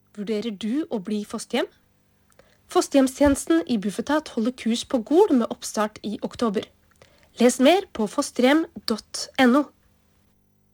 Vurderer du å bli fosterhjem? Fosterhjemstjenesten i Bufetat holder kurs på Gol med oppstart i oktober. Les mer på fosterhjem.no.